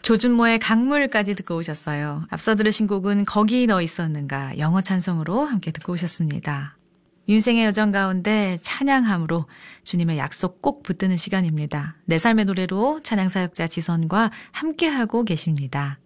조준모의 강물까지 듣고 오셨어요. 앞서 들으신 곡은 거기 너 있었는가 영어 찬송으로 함께 듣고 오셨습니다. 인생의 여정 가운데 찬양함으로 주님의 약속 꼭 붙드는 시간입니다. 내 삶의 노래로 찬양 사역자 지선과 함께하고 계십니다.